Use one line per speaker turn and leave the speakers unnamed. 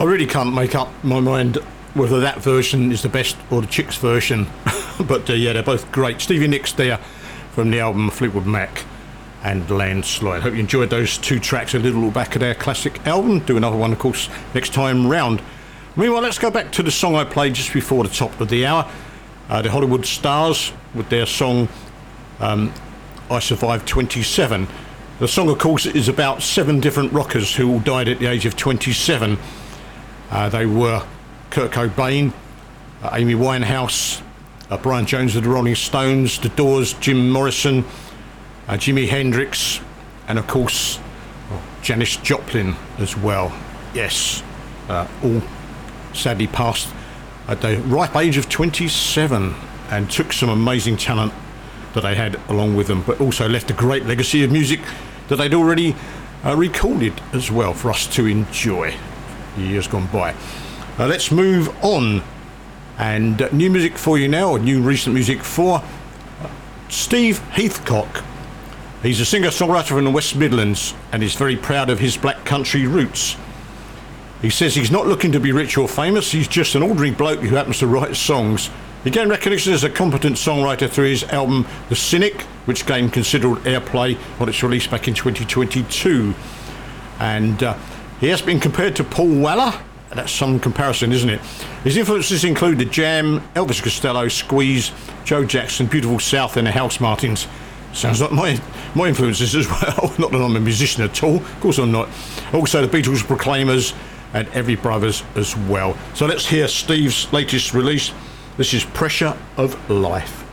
really can't make up my mind whether that version is the best or the Chicks version. But yeah, they're both great. Stevie Nicks there from the album Fleetwood Mac and Landslide. Hope you enjoyed those two tracks, a little back of their classic album. Do another one, of course, next time round. Meanwhile, let's go back to the song I played just before the top of the hour. The Hollywood Stars with their song I Survived 27. The song, of course, is about 7 different rockers who all died at the age of 27. They were Kurt Cobain, Amy Winehouse, Brian Jones of the Rolling Stones, The Doors, Jim Morrison, Jimi Hendrix, and of course Janis Joplin as well. Yes, all sadly passed at the ripe age of 27 and took some amazing talent that they had along with them, but also left a great legacy of music that they'd already recorded as well for us to enjoy years gone by. Let's move on, and new music for you now, or new recent music for Steve Heathcock. He's a singer-songwriter from the West Midlands and is very proud of his black country roots. He says he's not looking to be rich or famous, he's just an ordinary bloke who happens to write songs. He gained recognition as a competent songwriter through his album The Cynic, which gained considerable airplay on its release back in 2022. And he has been compared to Paul Weller. That's some comparison, isn't it? His influences include The Jam, Elvis Costello, Squeeze, Joe Jackson, Beautiful South and the House Martins. Sounds like my influences as well. Not that I'm a musician at all. Of course I'm not. Also the Beatles, Proclaimers and Everly Brothers as well. So let's hear Steve's latest release. This is Pressure of Life.